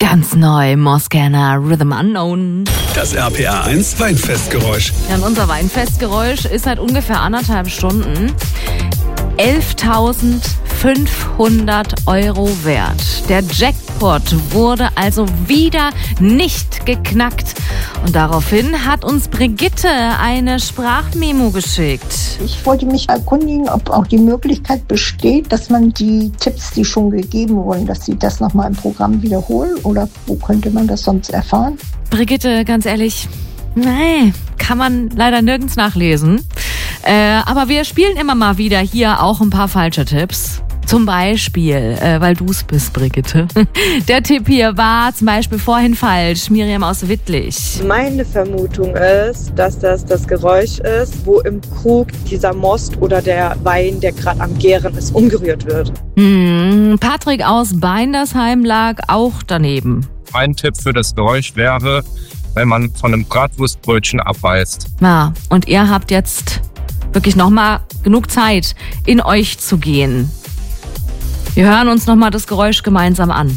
Ganz neu, Moskana Rhythm Unknown. Das RPA 1 Weinfestgeräusch. Ja, und unser Weinfestgeräusch ist seit ungefähr 1,5 Stunden 11.500 € wert. Der Jackpot wurde also wieder nicht geknackt. Und daraufhin hat uns Brigitte eine Sprachmemo geschickt. Ich wollte mich erkundigen, ob auch die Möglichkeit besteht, dass man die Tipps, die schon gegeben wurden, dass sie das nochmal im Programm wiederholen, oder wo könnte man das sonst erfahren? Brigitte, ganz ehrlich, nein, kann man leider nirgends nachlesen. Aber wir spielen immer mal wieder hier auch ein paar falsche Tipps. Zum Beispiel, weil du es bist, Brigitte. Der Tipp hier war zum Beispiel vorhin falsch. Miriam aus Wittlich. Meine Vermutung ist, dass das Geräusch ist, wo im Krug dieser Most oder der Wein, der gerade am Gären ist, umgerührt wird. Patrick aus Beindersheim lag auch daneben. Ein Tipp für das Geräusch wäre, wenn man von einem Bratwurstbrötchen abbeißt. Ja, und ihr habt jetzt wirklich nochmal genug Zeit, in euch zu gehen. Wir hören uns nochmal das Geräusch gemeinsam an.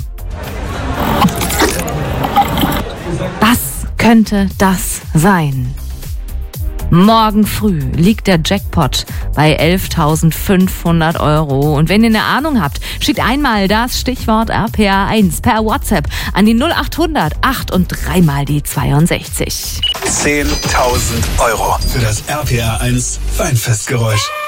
Was könnte das sein? Morgen früh liegt der Jackpot bei 11.500 €. Und wenn ihr eine Ahnung habt, schickt einmal das Stichwort RPA 1 per WhatsApp an die 0800 8 und 3 mal die 62. 10.000 € für das RPA 1 Weinfestgeräusch.